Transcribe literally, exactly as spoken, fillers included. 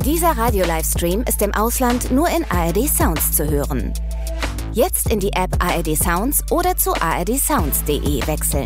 Dieser Radio-Livestream ist im Ausland nur in A R D Sounds zu hören. Jetzt in die App A R D Sounds oder zu a r d sounds punkt d e wechseln.